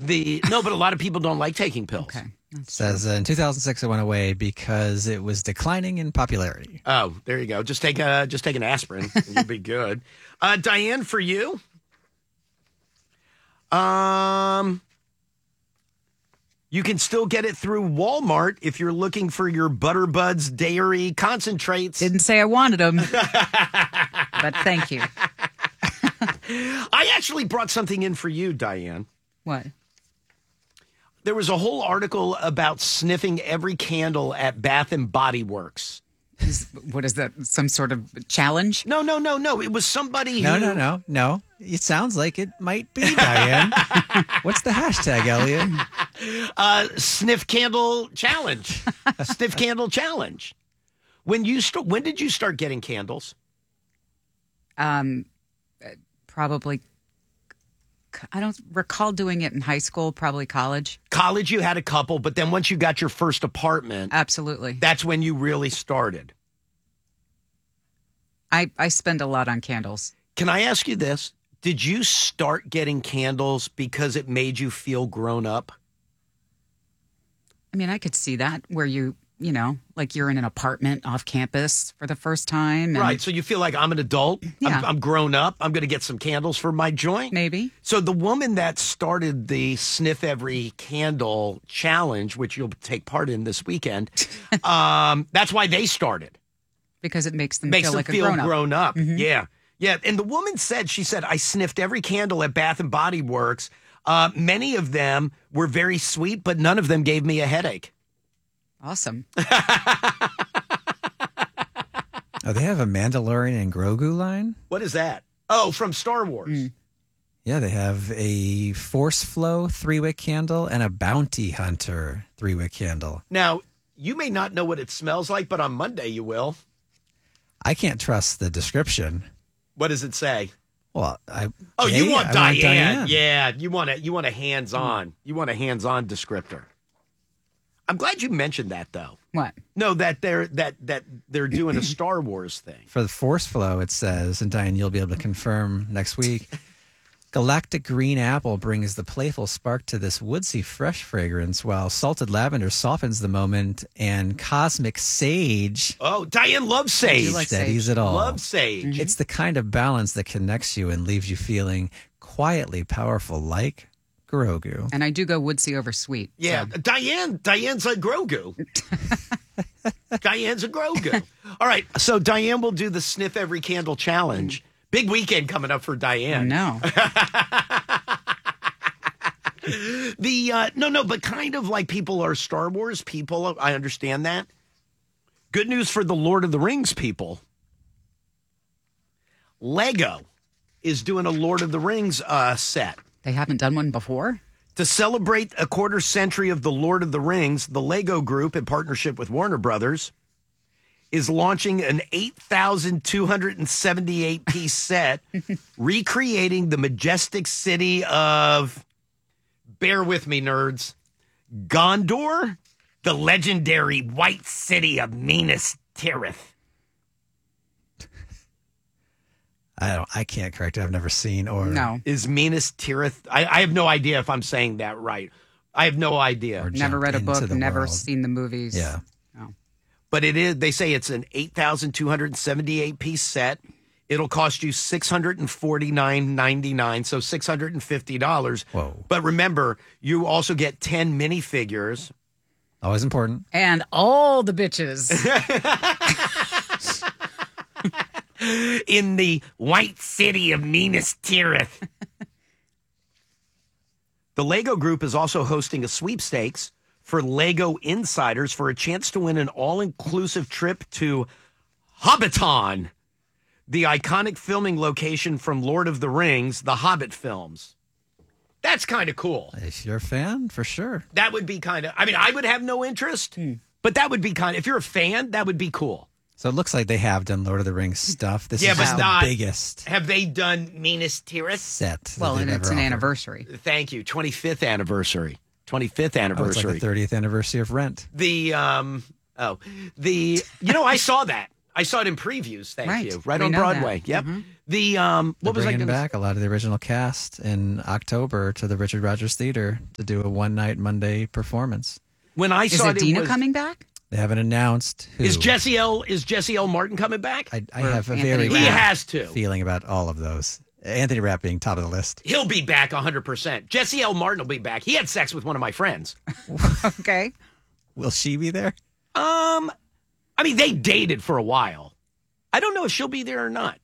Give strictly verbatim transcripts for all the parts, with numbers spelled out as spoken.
The no, but a lot of people don't like taking pills. Okay. It says uh, in two thousand six it went away because it was declining in popularity. Oh, there you go. Just take a just take an aspirin and you'll be good. Uh, Diane, for you, um, you can still get it through Walmart if you're looking for your Butterbuds Dairy concentrates. Didn't say I wanted them, but thank you. I actually brought something in for you, Diane. What? There was a whole article about sniffing every candle at Bath and Body Works. Is, what is that? Some sort of challenge? No, no, no, no. It was somebody No, who... no, no, no. It sounds like it might be, Diane. What's the hashtag, Elliot? Uh, sniff candle challenge. Sniff candle challenge. When you st- when did you start getting candles? Um, probably. I don't recall doing it in high school. Probably college. College, you had a couple, but then once you got your first apartment, Absolutely. that's when you really started. I I spend a lot on candles. Can I ask you this? Did you start getting candles because it made you feel grown up? I mean, I could see that where you, you know, like you're in an apartment off campus for the first time. And Right. So you feel like I'm an adult. Yeah. I'm, I'm grown up. I'm going to get some candles for my joint. Maybe. So the woman that started the Sniff Every Candle challenge, which you'll take part in this weekend, um, that's why they started. Because it makes them Makes feel them like feel a grown-up. grown up. Yeah. Yeah. And the woman said, she said, I sniffed every candle at Bath and Body Works. Uh, many of them were very sweet, but none of them gave me a headache. Awesome. Oh, they have a Mandalorian and Grogu line? What is that? Oh, from Star Wars. Mm. Yeah, they have a Force Flow three-wick candle and a Bounty Hunter three-wick candle. Now, you may not know what it smells like, but on Monday you will. I can't trust the description. What does it say? Well, I Oh, Jay, you want I Diane. Diane. Yeah, you want a you want a hands-on. You want a hands-on descriptor. I'm glad you mentioned that though. What? No, that they're that that they're doing a Star Wars thing. For the Force Flow, it says, and Diane, you'll be able to confirm next week, Galactic Green Apple brings the playful spark to this woodsy fresh fragrance, while Salted Lavender softens the moment, and Cosmic Sage Oh, Diane loves sage. like steadies sage. it all. Loves sage. It's the kind of balance that connects you and leaves you feeling quietly powerful like Grogu. And I do go woodsy over sweet. Yeah, so- Diane. Diane's a Grogu. Diane's a Grogu. All right, so Diane will do the Sniff Every Candle challenge. Big weekend coming up for Diane. No. The uh, no, no, but kind of like people are Star Wars people. I understand that. Good news for the Lord of the Rings people. Lego is doing a Lord of the Rings uh, set. They haven't done one before? To celebrate a quarter century of the Lord of the Rings, the Lego Group, in partnership with Warner Brothers, is launching an eight thousand two hundred seventy-eight piece set recreating the majestic city of, bear with me, nerds, Gondor, the legendary white city of Minas Tirith. I don't. I can't correct it. I've never seen or No. Is Minas Tirith? I, I have no idea if I'm saying that right. I have no idea. Or Never jump read a into book, the never world. seen the movies. Yeah. Oh. But it is, they say it's an eight thousand two hundred seventy-eight piece set. It'll cost you six hundred forty-nine ninety-nine, so six hundred fifty dollars. Whoa. But remember, you also get ten minifigures. Always important. And all the bitches. In the white city of Minas Tirith. The Lego Group is also hosting a sweepstakes for Lego insiders for a chance to win an all-inclusive trip to Hobbiton, the iconic filming location from Lord of the Rings, the Hobbit films. That's kind of cool. If you're a fan, for sure. That would be kind of, I mean, I would have no interest, but that would be kind of, if you're a fan, that would be cool. So it looks like they have done Lord of the Rings stuff. This Yeah, is but just the not- biggest Have they done Minas Tirith? set. that Well, they've and it's ever an offered. anniversary. Thank you. twenty-fifth anniversary. twenty-fifth Oh, it's anniversary. like the thirtieth anniversary of Rent. the um oh the you know I saw that I saw it in previews. Thank Right. you. Right We on know Broadway. that. Yep. Mm-hmm. The um, what They're was I bringing going to back a lot of the original cast in October to the Richard Rogers Theater to do a one night Monday performance. When I Is saw it, it Adina was, coming back? They haven't announced who. Is Jesse L. Is Jesse L. Martin coming back? I, I Or- have a Anthony very Rapp. He Yeah. has to. feeling about all of those. Anthony Rapp being top of the list. He'll be back one hundred percent. Jesse L. Martin will be back. He had sex with one of my friends. Okay. Will she be there? Um, I mean, they dated for a while. I don't know if she'll be there or not.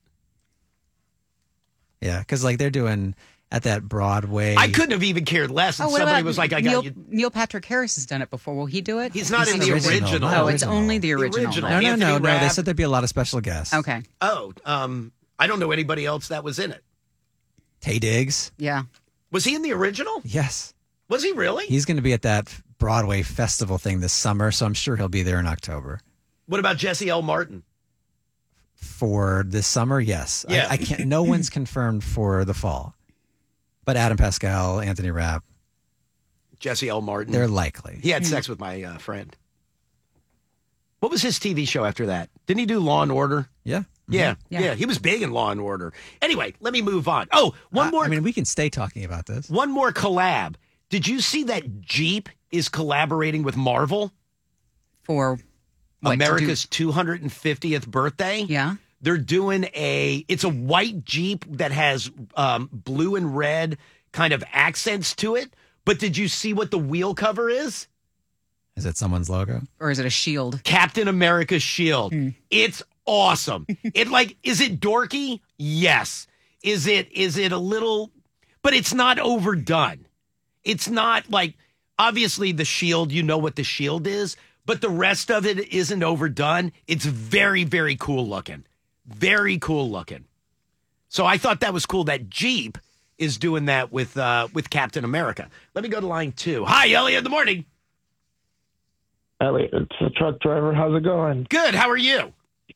Yeah, because like they're doing at that Broadway. I couldn't have even cared less. And Oh, what somebody about was like, "I Neil, got you." Neil Patrick Harris has done it before. Will he do it? He's not in the the original, original. not Oh, it's original. only the The original. original. No, no, Anthony no, no. They Rapp. said there'd be a lot of special guests. Okay. Oh, um, I don't know anybody else that was in it. Tay Diggs. Yeah. Was he in the original? Yes. Was he really? He's going to be at that Broadway festival thing this summer, so I'm sure he'll be there in October. What about Jesse L. Martin? For this summer, yes. Yeah. I, I can't. No one's confirmed for the fall, but Adam Pascal, Anthony Rapp, Jesse L. Martin. they're likely. He had sex with my uh, friend. What was his T V show after that? Didn't he do Law and Order? Yeah. Yeah, yeah, Yeah. He was big in Law and Order. Anyway, let me move on. Oh, one I- more. I mean, we can stay talking about this. one more collab. Did you see that Jeep is collaborating with Marvel? For what, to America's two hundred fiftieth birthday. do- yeah. They're doing a, it's a white Jeep that has um, blue and red kind of accents to it. But did you see what the wheel cover is? Is it someone's logo? Or is it a shield? Captain America's shield. It's awesome. It like, is it dorky? Yes. Is it, is it a little, but it's not overdone. It's not like, obviously the shield, you know what the shield is, but the rest of it isn't overdone. It's very, very cool looking. Very cool looking. So I thought that was cool that Jeep is doing that with uh, with Captain America. Let me go to line two. Hi, Elliot. Good morning. Elliot, it's a truck driver. How's it going? Good. How are you?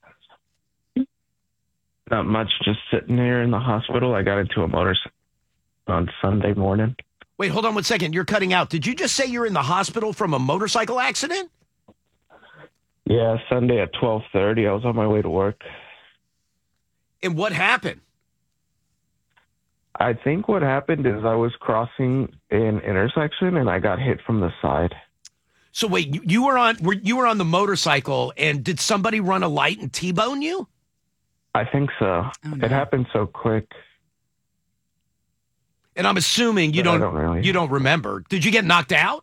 Not much. Just sitting here in the hospital. I got into a motorcycle on Sunday morning. Wait, hold on one second. You're cutting out. Did you just say you're in the hospital from a motorcycle accident? Yeah, Sunday at twelve thirty. I was on my way to work. And what happened? I think what happened is I was crossing an intersection and I got hit from the side. So wait, you, you were on were you were on the motorcycle, and did somebody run a light and T-bone you? I think so. Oh, no. It happened so quick. And I'm assuming you But I don't, don't really- you don't remember. Did you get knocked out?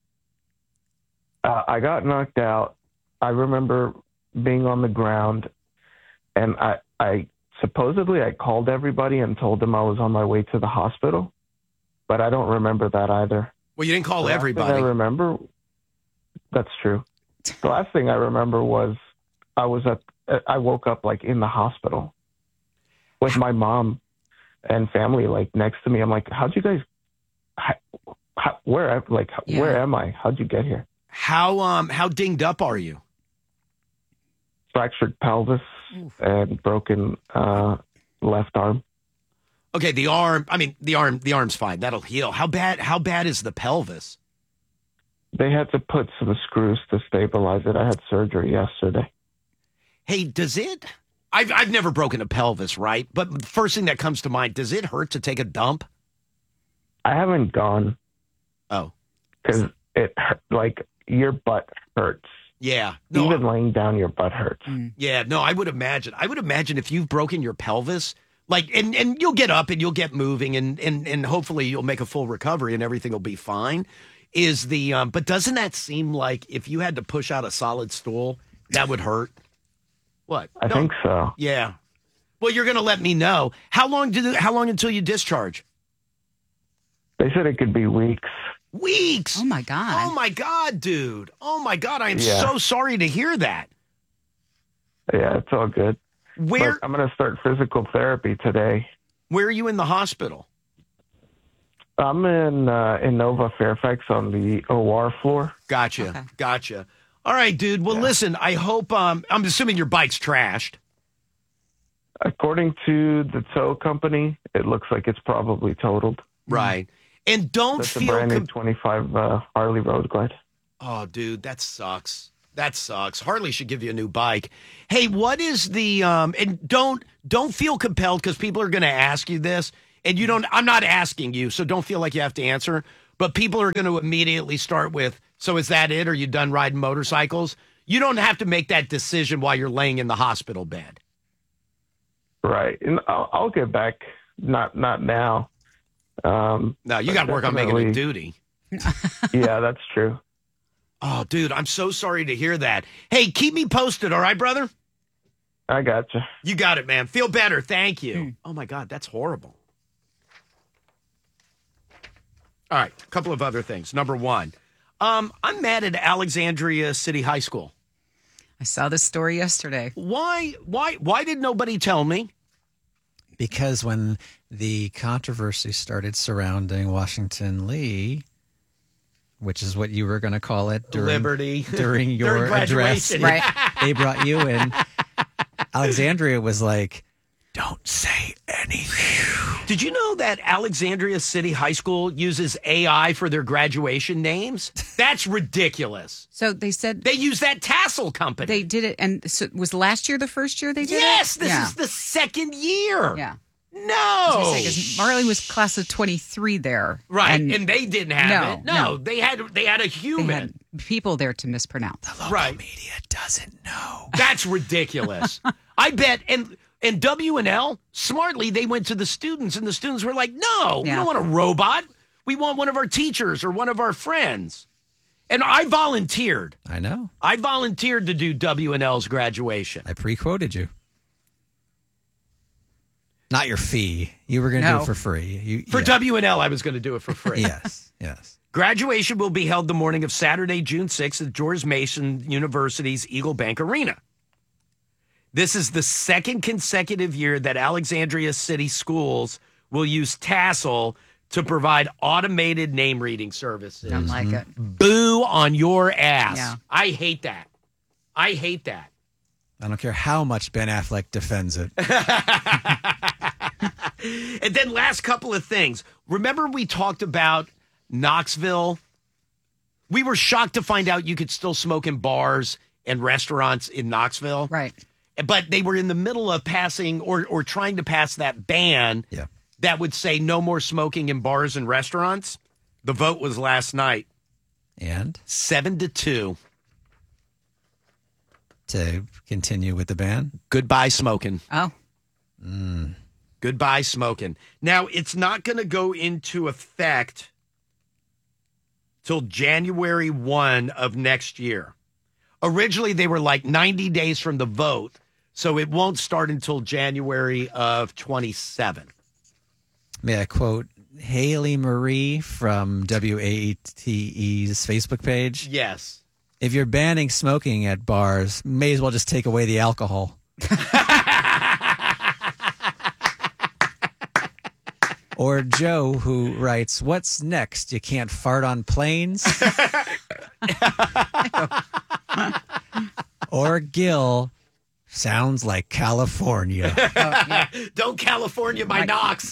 Uh, I got knocked out. I remember being on the ground, and I, I supposedly I called everybody and told them I was on my way to the hospital, but I don't remember that either. Well, you didn't call The last thing everybody. I remember. That's true. The last thing I remember was I was at. I woke up like in the hospital with my mom and family like next to me. I'm like, how'd you guys? How, how, where? Like, Yeah. where am I? How'd you get here? How um how dinged up are you? Fractured pelvis and broken uh, left arm. Okay, the arm. I mean, the arm. The arm's fine. That'll heal. How bad? How bad is the pelvis? They had to put some screws to stabilize it. I had surgery yesterday. Hey, does it? I've I've never broken a pelvis, right? But the first thing that comes to mind, does it hurt to take a dump? I haven't gone Oh, because it hurt, like your butt hurts. yeah. No, Even laying down, your butt hurts. yeah. No, I would imagine. I would imagine if you've broken your pelvis, like, and and you'll get up and you'll get moving, and and and hopefully you'll make a full recovery and everything will be fine. Is the um? But doesn't that seem like if you had to push out a solid stool, that would hurt? What? I No. think so. Yeah. Well, you're going to let me know. How long did how long until you discharge? They said it could be weeks. Weeks. Oh, my God. Oh my God, dude. Oh my God. I am Yeah. so sorry to hear that. Yeah, it's all good. Where But I'm going to start physical therapy today. where are you in the hospital? I'm in uh, Innova Fairfax on the O R floor. Gotcha. Okay. Gotcha. All right, dude. Well, listen, I hope um I'm assuming your bike's trashed. According to the tow company, it looks like it's probably totaled. Right. And don't That's a feel brand new com- twenty-five uh, Harley Road Glide. Oh, dude, that sucks. That sucks. Harley should give you a new bike. Hey, what is the um and don't don't feel compelled because people are going to ask you this and you don't I'm not asking you, so don't feel like you have to answer, but people are going to immediately start with, so is that it? Are you done riding motorcycles? You don't have to make that decision while you're laying in the hospital bed. Right. And I'll, I'll get back. Not not now. Um, No, you got to work on making a duty. Yeah, that's true. Oh, dude, I'm so sorry to hear that. Hey, keep me posted, all right, brother? I gotcha. You got it, man. Feel better. Thank you. Oh, my God, that's horrible. All right, a couple of other things. Number one, um, I'm mad at Alexandria City High School. I saw this story yesterday. Why, why, why did nobody tell me? Because when the controversy started surrounding Washington Lee, which is what you were going to call it during, Liberty. during your During address, graduation. Right. they brought you in. Alexandria was like, don't say anything. Did you know that Alexandria City High School uses A I for their graduation names? That's ridiculous. So they said They use that tassel company. they did it, and so was last year the first year they did yes, it? this yeah. is the second year. Yeah. No. Because Marley was class of twenty-three there. Right, and, And they didn't have No, it. No, no. they had they had a they human. had people there to mispronounce. Local Right. media doesn't know. That's ridiculous. I bet, and and W and L smartly they went to the students, and the students were like, "No, we Yeah. don't want a robot. We want one of our teachers or one of our friends." And I volunteered. I know. I volunteered to do W and L's graduation. I pre-quoted you. Not your fee. You were going to do No. it for free. You, For yeah. W and L, I was going to do it for free. Yes, yes. Graduation will be held the morning of Saturday, June sixth at George Mason University's Eagle Bank Arena. This is the second consecutive year that Alexandria City Schools will use Tassel to provide automated name reading services. Don't like it. Boo on your ass. Yeah. I hate that. I hate that. I don't care how much Ben Affleck defends it. And then last couple of things. Remember we talked about Knoxville? We were shocked to find out you could still smoke in bars and restaurants in Knoxville. Right. But they were in the middle of passing or, or trying to pass that ban Yeah. that would say no more smoking in bars and restaurants. The vote was last night, And seven to two. to continue with the ban, Goodbye smoking. Oh, Goodbye smoking. Now, it's not going to go into effect till January first of next year. Originally, they were like ninety days from the vote, so it won't start until January of twenty-seven. may I quote Haley Marie from W A E T E's Facebook page? Yes. If you're banning smoking at bars, may as well just take away the alcohol. Or Joe, who writes, "What's next? You can't fart on planes?" Or Gil, "Sounds like California." Don't California my knocks.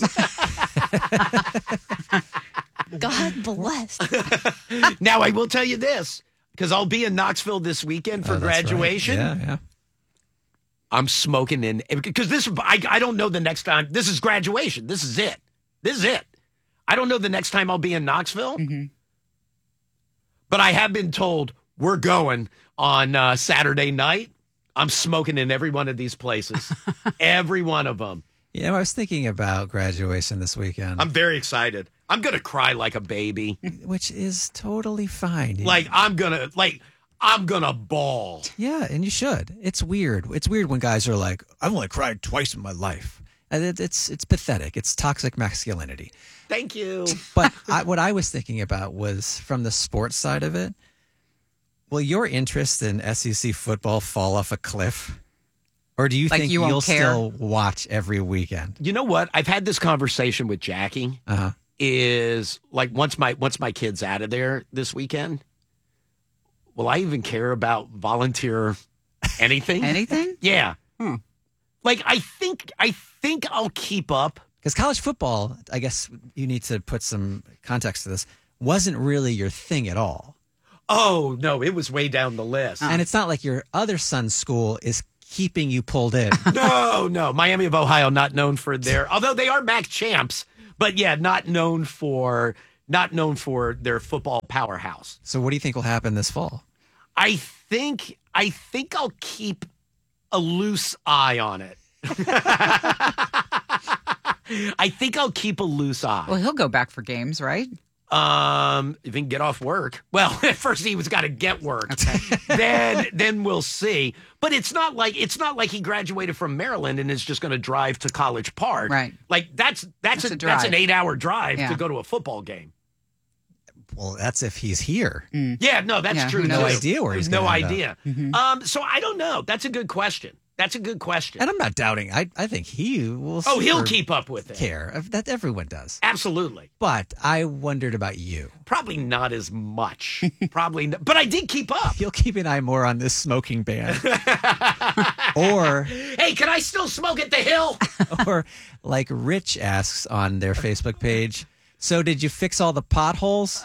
God bless. Now, I will tell you this, because I'll be in Knoxville this weekend for Oh, that's right. graduation. Yeah, yeah. I'm smoking in, because this, I, I don't know the next time. This is graduation. This is it. This is it. I don't know the next time I'll be in Knoxville. Mm-hmm. But I have been told we're going on uh, Saturday night. I'm smoking in every one of these places. Every one of them. You know, I was thinking about graduation this weekend, I'm very excited. I'm going to cry like a baby. which is totally fine. Like, I'm going to, like, I'm going to bawl. Yeah, and you should. It's weird. It's weird when guys are like, "I've only cried twice in my life." And it, it's it's pathetic. It's toxic masculinity. Thank you. But I, what I was thinking about was from the sports side of it. Will your interest in S E C football fall off a cliff? Or do you Like think you won't you'll care? still watch every weekend? You know what? I've had this conversation with Jackie. Uh-huh. Is like once my once my kid's out of there this weekend, will I even care about volunteer anything? anything? Yeah. Hmm. Like I think I think I'll keep up. Because college football, I guess you need to put some context to this, wasn't really your thing at all. Oh, no, it was way down the list. And it's not like your other son's school is keeping you pulled in. No, no. Miami of Ohio, not known for their, although they are M A C champs, but yeah, not known for, not known for their football powerhouse. So what do you think will happen this fall? I think, I think I'll keep a loose eye on it. I think I'll keep a loose eye. Well, he'll go back for games, right? Um, if he can get off work. Well, at first he was got to get work. Okay. then, then we'll see. But it's not like it's not like he graduated from Maryland and is just going to drive to College Park. Right. Like that's that's, That's a, a that's an drive. eight hour drive Yeah. to go to a football game. Well, that's if he's here. Yeah, no, that's Yeah, true. who too. knows? No idea where he's no gonna end idea. Um, so I don't know. That's a good question. That's a good question. And I'm not doubting. I, I think he will. oh, he'll super keep up with it. care. That everyone does. Absolutely. But I wondered about you. Probably not as much. Probably, not, but I did keep up. You'll keep an eye more on this smoking ban, or Hey, can I still smoke at the Hill? or like Rich asks on their Facebook page. So did you fix all the potholes?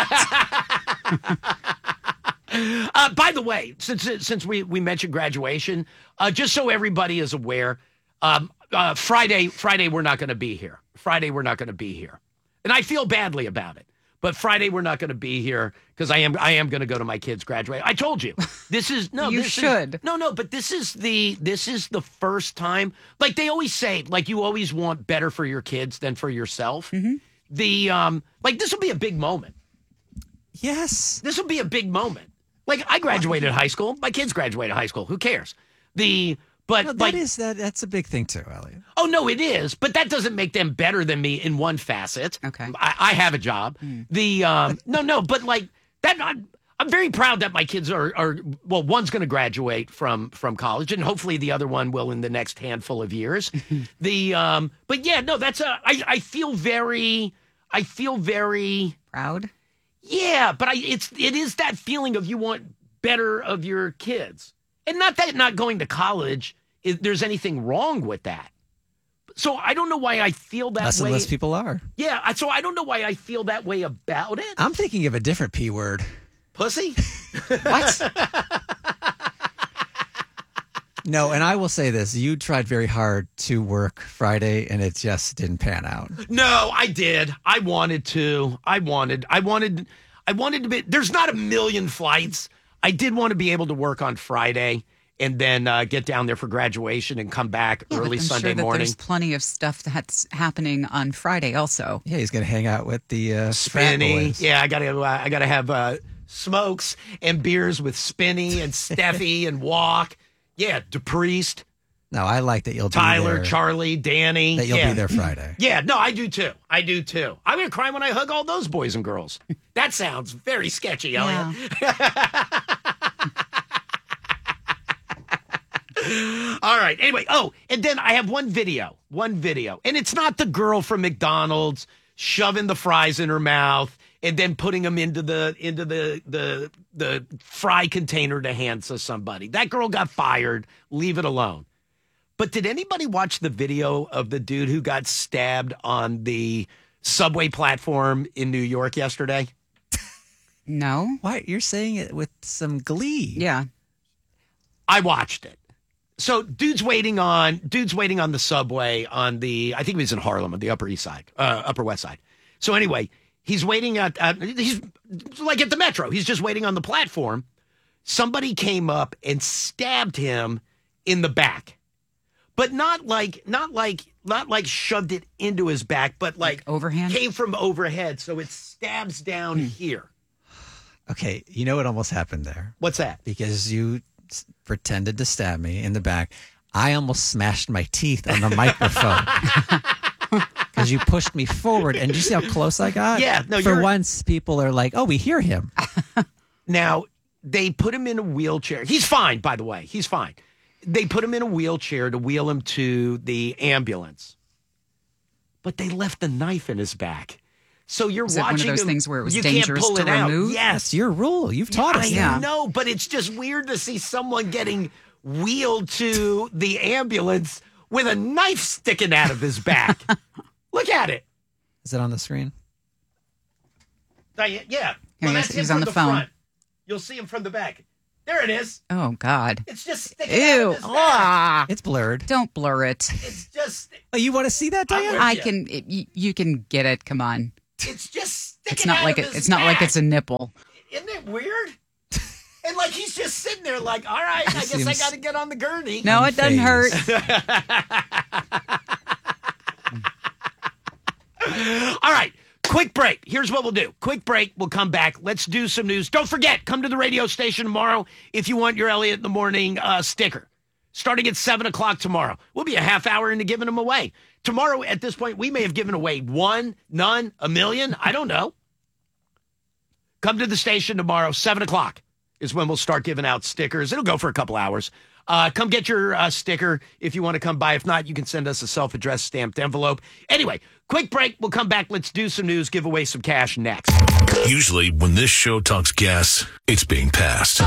Uh, by the way, since since we, we mentioned graduation, uh, just so everybody is aware, um, uh, Friday Friday we're not going to be here. Friday we're not going to be here, and I feel badly about it. But Friday we're not going to be here because I am I am going to go to my kids' graduation. I told you this is no. You this should. Is, no, no, but this is the this is the first time. Like they always say, like you always want better for your kids than for yourself. Mm-hmm. The um, like this will be a big moment. Yes. This will be a big moment. Like I graduated high school, my kids graduated high school. Who cares? The but No, that like is that. That's a big thing too, Elliot. oh no, it is. But that doesn't make them better than me in one facet. Okay. I, I have a job. The um, no, no, but like that. I'm, I'm very proud that my kids are are well. One's going to graduate from from college, and hopefully the other one will in the next handful of years. the um, but yeah, no, that's a. I I feel very. I feel very. Proud. Yeah, but I it's it is that feeling of you want better of your kids. And not that not going to college is, there's anything wrong with that. So I don't know why I feel that Less way. and less people are. Yeah, I- so I don't know why I feel that way about it. I'm thinking of a different P word. Pussy? What? No, and I will say this: you tried very hard to work Friday, and it just didn't pan out. No, I did. I wanted to. I wanted I wanted I wanted to be there's not a million flights. I did want to be able to work on Friday and then uh, get down there for graduation and come back Yeah, but early I'm Sunday sure that morning. There's plenty of stuff that's happening on Friday also. Yeah, he's going to hang out with the uh, frat Spinny. boys. Yeah, I gotta uh, I gotta have uh, smokes and beers with Spinny and Steffi and Walk. Yeah, DePriest, No, I like that you'll Tyler, be there, Charlie, Danny. that you'll yeah. be there Friday. Yeah, no, I do too. I do too. I'm gonna cry when I hug all those boys and girls. That sounds very sketchy, Elliot. All right. Anyway, oh, and then I have one video, one video, and it's not the girl from McDonald's shoving the fries in her mouth and then putting them into the into the the the fry container to hand to somebody. That girl got fired. Leave it alone. But did anybody watch the video of the dude who got stabbed on the subway platform in New York yesterday? No. Why? You're saying it with some glee. Yeah. I watched it. So dude's waiting on dude's waiting on the subway on the I think he was in Harlem on the Upper East Side, uh, Upper West Side. So anyway, he's waiting at, at he's like at the metro. He's just waiting on the platform. Somebody came up and stabbed him in the back, but not like not like not like shoved it into his back, but like Overhand? came from overhead. So it stabs down here. Okay, you know what almost happened there? What's that? Because you s- pretended to stab me in the back. I almost smashed my teeth on the microphone. Because you pushed me forward, and do you see how close I got? Yeah, no, For you're- once, people are like, "Oh, we hear him." Now, they put him in a wheelchair. He's fine, by the way. He's fine. They put him in a wheelchair to wheel him to the ambulance. But they left the knife in his back. So you're Was it one watching of those him, things where it was you dangerous can't pull to it out. remove? Yes. That's your rule. You've taught us. I that. Yeah. know, but it's just weird to see someone getting wheeled to the ambulance with a knife sticking out of his back. Look at it. Is it on the screen? Uh, yeah. Here he is. that's He's him on from the phone. front. You'll see him from the back. There it is. Oh, God. It's just sticking out Ew. of his back. Ah. It's blurred. Don't blur it. It's just, Oh, you want to see that, I'm Diane? with I you. can, it, you, you can get it. Come on. it's just sticking It's not out like of it, his it's not like back. it's a nipple. Isn't it weird? And like he's just sitting there like, all right, I guess I Seems- got to get on the gurney. No, it doesn't hurt. All right, quick break. Here's what we'll do. Quick break. We'll come back. Let's do some news. Don't forget, come to the radio station tomorrow if you want your Elliot in the Morning uh, sticker. Starting at seven o'clock tomorrow. We'll be a half hour into giving them away. Tomorrow, at this point, we may have given away one, none, a million. I don't know. Come to the station tomorrow, seven o'clock is when we'll start giving out stickers. It'll go for a couple hours. Uh, come get your uh, sticker if you want to come by. If not, you can send us a self-addressed stamped envelope. Anyway, quick break. We'll come back. Let's do some news, give away some cash next. Usually, when this show talks gas, it's being passed.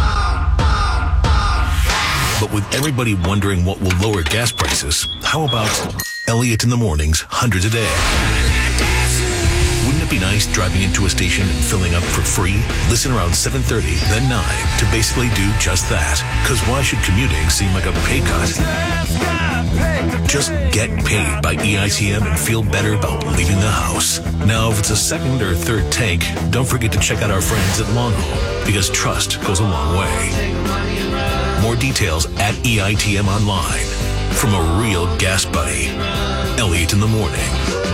But with everybody wondering what will lower gas prices, how about Elliot in the Morning's hundreds a day? Wouldn't it be nice driving into a station and filling up for free? Listen around seven thirty, then nine to basically do just that. Because why should commuting seem like a pay cut? Just get paid by E I T M and feel better about leaving the house. Now, if it's a second or third tank, don't forget to check out our friends at Longhole, because trust goes a long way. More details at E I T M Online. From a real gas buddy, Elliot in the Morning.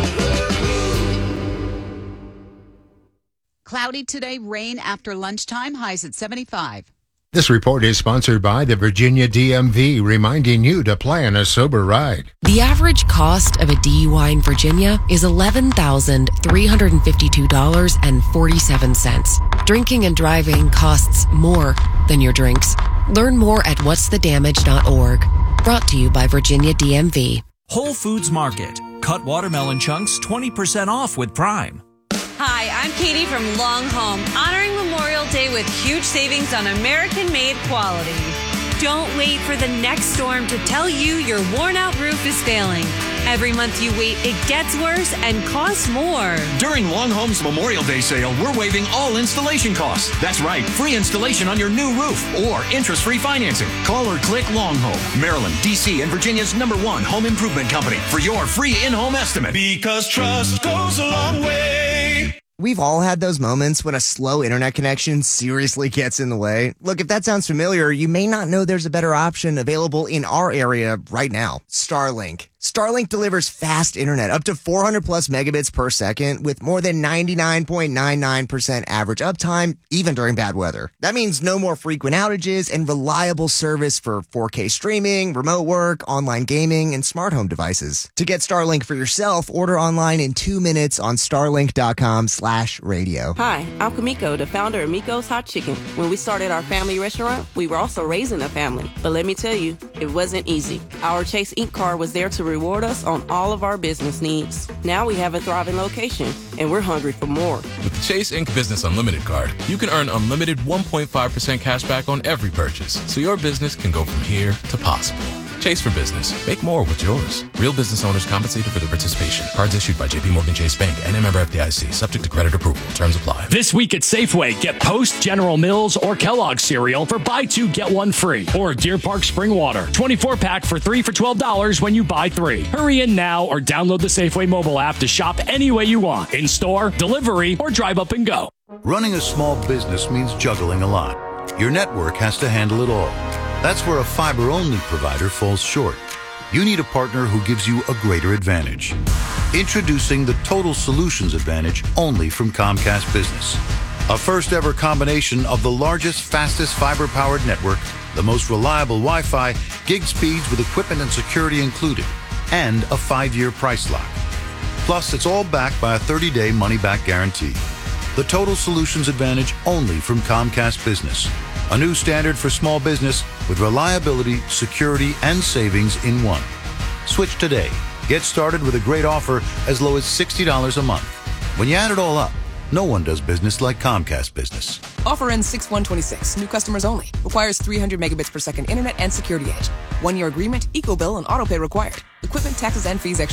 Cloudy today, rain after lunchtime, highs at seventy-five. This report is sponsored by the Virginia D M V, reminding you to plan a sober ride. The average cost of a D U I in Virginia is eleven thousand three hundred fifty-two dollars and forty-seven cents. Drinking and driving costs more than your drinks. Learn more at what's the damage dot org. Brought to you by Virginia D M V. Whole Foods Market. Cut watermelon chunks twenty percent off with Prime. Hi, I'm Katie from Long Home, honoring Memorial Day with huge savings on American-made quality. Don't wait for the next storm to tell you your worn-out roof is failing. Every month you wait, it gets worse and costs more. During Long Home's Memorial Day sale, we're waiving all installation costs. That's right, free installation on your new roof or interest-free financing. Call or click Long Home, Maryland, D C, and Virginia's number one home improvement company for your free in-home estimate. Because trust goes a long way. We've all had those moments when a slow internet connection seriously gets in the way. Look, if that sounds familiar, you may not know there's a better option available in our area right now. Starlink. Starlink delivers fast internet up to four hundred plus megabits per second with more than ninety-nine point nine nine percent average uptime, even during bad weather. That means no more frequent outages and reliable service for four K streaming, remote work, online gaming, and smart home devices. To get Starlink for yourself, order online in two minutes on starlink.com slash radio. Hi, I'm Kamiko, the founder of Miko's Hot Chicken. When we started our family restaurant, we were also raising a family. But let me tell you, it wasn't easy. Our Chase Ink card was there to reward us on all of our business needs. Now we have a thriving location, and we're hungry for more. With the Chase Ink Business Unlimited card, you can earn unlimited one point five percent cash back on every purchase, so your business can go from here to possible. Chase for business. Make more with yours. Real business owners compensated for their participation. Cards issued by J P Morgan Chase Bank and a member F D I C. Subject to credit approval. Terms apply. This week at Safeway, get Post, General Mills, or Kellogg's cereal for buy two, get one free. Or Deer Park Spring Water. twenty-four pack for three for twelve dollars when you buy three. Hurry in now or download the Safeway mobile app to shop any way you want. In store, delivery, or drive up and go. Running a small business means juggling a lot. Your network has to handle it all. That's where a fiber-only provider falls short. You need a partner who gives you a greater advantage. Introducing the Total Solutions Advantage only from Comcast Business. A first-ever combination of the largest, fastest fiber-powered network, the most reliable Wi-Fi, gig speeds with equipment and security included, and a five-year price lock. Plus, it's all backed by a thirty-day money-back guarantee. The Total Solutions Advantage only from Comcast Business. A new standard for small business with reliability, security, and savings in one. Switch today. Get started with a great offer as low as sixty dollars a month. When you add it all up, no one does business like Comcast Business. Offer ends six one twenty-six. New customers only. Requires three hundred megabits per second internet and security edge. One-year agreement, eco bill, and auto pay required. Equipment, taxes, and fees extra.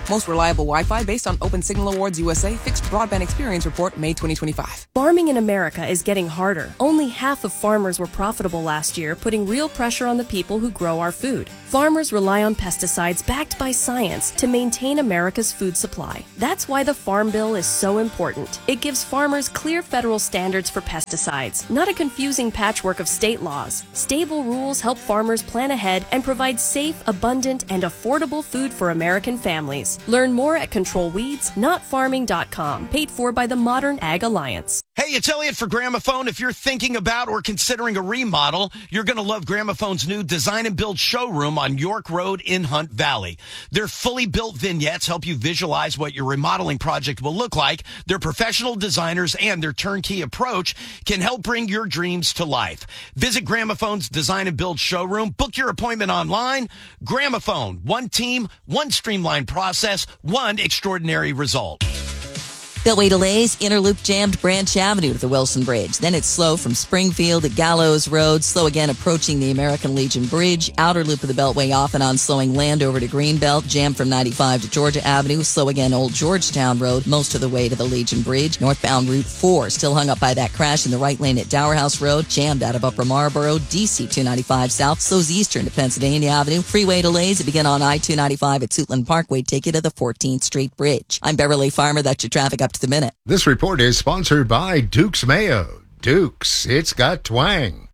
Most reliable Wi-Fi based on Open Signal Awards U S A Fixed Broadband Experience Report, May twenty twenty-five. Farming in America is getting harder. Only half of farmers were profitable last year, putting real pressure on the people who grow our food. Farmers rely on pesticides backed by science to maintain America's food supply. That's why the Farm Bill is so important. It gives farmers clear federal standards for pesticides, not a confusing patchwork of state laws. Stable rules help farmers plan ahead and provide safe, abundant, and affordable food for American families. Learn more at control weeds not farming dot com, paid for by the Modern Ag Alliance. Hey, it's Elliot for Gramophone. If you're thinking about or considering a remodel, you're going to love Gramophone's new Design and Build showroom on York Road in Hunt Valley. Their fully built vignettes help you visualize what your remodeling project will look like. Their professional designers and their turnkey approach can help bring your dreams to life. Visit Gramophone's Design and Build showroom. Book your appointment online. Gramophone, one team, one streamlined process, one extraordinary result. Beltway delays, inner loop jammed Branch Avenue to the Wilson Bridge. Then it's slow from Springfield to Gallows Road. Slow again approaching the American Legion Bridge. Outer loop of the Beltway off and on, slowing Landover to Greenbelt. Jammed from ninety-five to Georgia Avenue. Slow again Old Georgetown Road most of the way to the Legion Bridge. Northbound Route four still hung up by that crash in the right lane at Dower House Road. Jammed out of Upper Marlboro. D C two ninety-five South slows eastern to Pennsylvania Avenue. Freeway delays that begin on I two ninety-five at Suitland Parkway take you to the fourteenth Street Bridge. I'm Beverly Farmer. That's your traffic up to the minute. This report is sponsored by Duke's Mayo. Duke's, it's got twang.